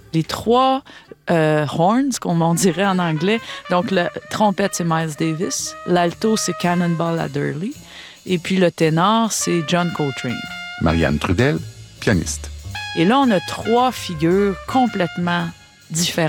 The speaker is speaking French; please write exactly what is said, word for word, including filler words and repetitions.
les trois euh, horns, comme on dirait en anglais. Donc, la trompette, c'est Miles Davis. L'alto, c'est Cannonball Adderley. Et puis, le ténor, c'est John Coltrane. Marianne Trudel, pianiste. Et là, on a trois figures complètement différentes.